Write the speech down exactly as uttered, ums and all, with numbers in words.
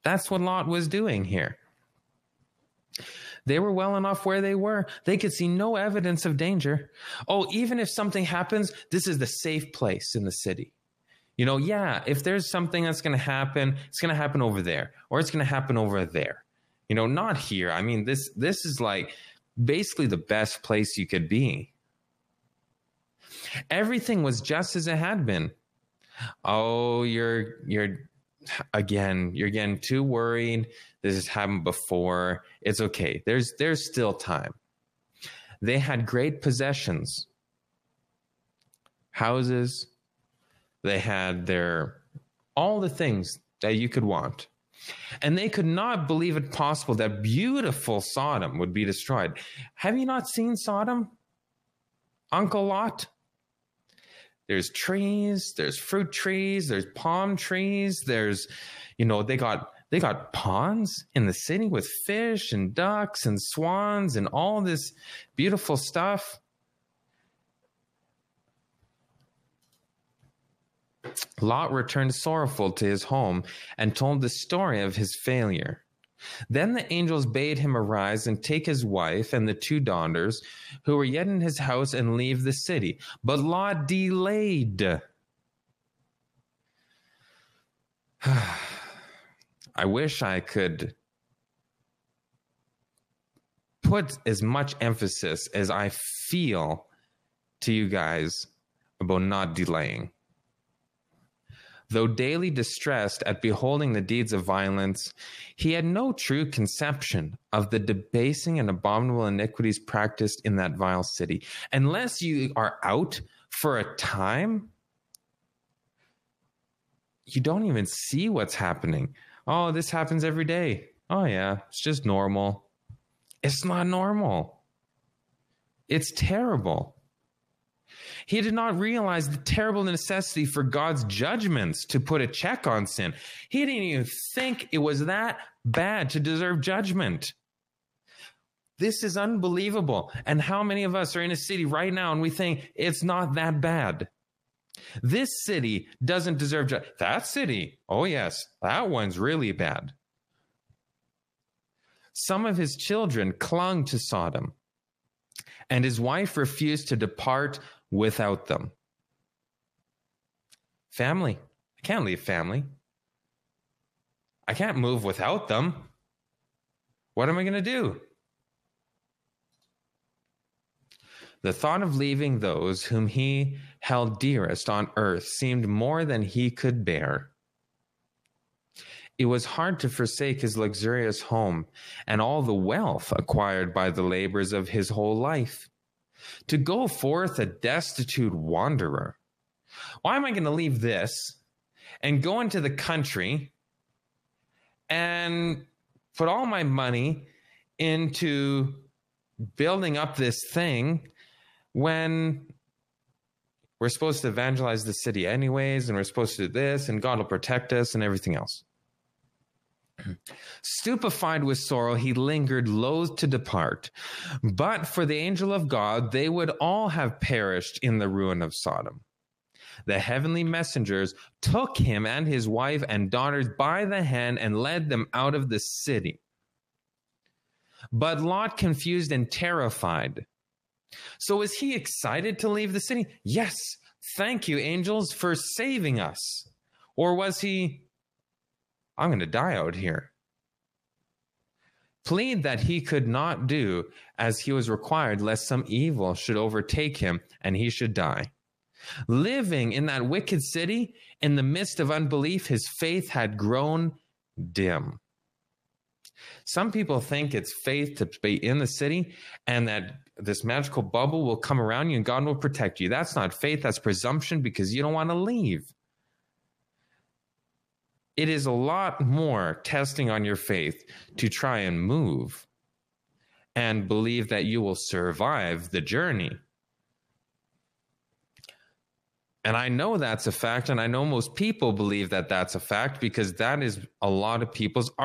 That's what Lot was doing here. They were well enough where they were. They could see no evidence of danger. Oh, even if something happens, this is the safe place in the city. You know, yeah, if there's something that's going to happen, it's going to happen over there, or it's going to happen over there. You know, not here. I mean, this this is like basically the best place you could be. Everything was just as it had been. Oh, you're you're again, you're getting too worried. This has happened before. It's okay. There's there's still time. They had great possessions. Houses. They had their all the things that you could want. And they could not believe it possible that beautiful Sodom would be destroyed. Have you not seen Sodom, Uncle Lot? There's trees, there's fruit trees, there's palm trees, there's, you know, they got they got ponds in the city with fish and ducks and swans and all this beautiful stuff. Lot returned sorrowful to his home and told the story of his failure. Then the angels bade him arise and take his wife and the two daughters who were yet in his house and leave the city. But Lot delayed. I wish I could put as much emphasis as I feel to you guys about not delaying. Though daily distressed at beholding the deeds of violence, he had no true conception of the debasing and abominable iniquities practiced in that vile city. Unless you are out for a time, you don't even see what's happening. Oh, this happens every day. Oh, yeah, it's just normal. It's not normal. It's terrible. He did not realize the terrible necessity for God's judgments to put a check on sin. He didn't even think it was that bad to deserve judgment. This is unbelievable. And how many of us are in a city right now and we think it's not that bad? This city doesn't deserve judgment. That city, oh yes, that one's really bad. Some of his children clung to Sodom, and his wife refused to depart without them. Family. I can't leave family. I can't move without them. What am I going to do? The thought of leaving those whom he held dearest on earth seemed more than he could bear. It was hard to forsake his luxurious home and all the wealth acquired by the labors of his whole life, to go forth a destitute wanderer. Why am I going to leave this and go into the country and put all my money into building up this thing when we're supposed to evangelize the city anyways, and we're supposed to do this, and God will protect us and everything else? Stupefied with sorrow, he lingered, loath to depart. But for the angel of God, they would all have perished in the ruin of Sodom. The heavenly messengers took him and his wife and daughters by the hand and led them out of the city. But Lot, confused and terrified. So is he excited to leave the city? Yes, thank you, angels, for saving us. Or was he, I'm going to die out here? Plead that he could not do as he was required, lest some evil should overtake him and he should die. Living in that wicked city, in the midst of unbelief, his faith had grown dim. Some people think it's faith to be in the city and that this magical bubble will come around you and God will protect you. That's not faith, that's presumption, because you don't want to leave. It is a lot more testing on your faith to try and move and believe that you will survive the journey. And I know that's a fact, and I know most people believe that that's a fact, because that is a lot of people's